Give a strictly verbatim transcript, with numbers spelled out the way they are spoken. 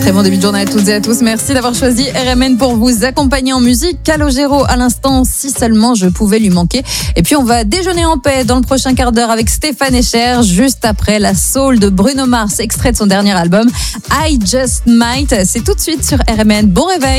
Très bon début de journée à toutes et à tous. Merci d'avoir choisi R M N pour vous accompagner en musique. Calogero à l'instant, si seulement je pouvais lui manquer. Et puis on va déjeuner en paix dans le prochain quart d'heure avec Stéphane Echer, juste après la soul de Bruno Mars, extrait de son dernier album I Just Might. C'est tout de suite sur R M N. Bon réveil.